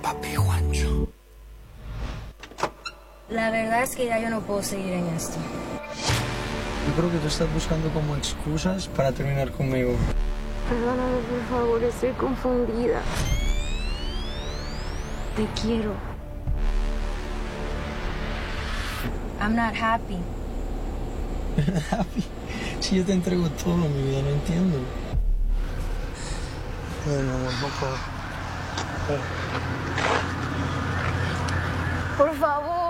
papi Juancho. La verdad es que ya yo no puedo seguir en esto. Yo creo que tú estás buscando como excusas para terminar conmigo. Perdóname, por favor, estoy confundida. Te quiero. I'm not happy. Happy. Si yo te entrego todo, mi vida, no entiendo. Ay, mi amor, no puedo. Por favor.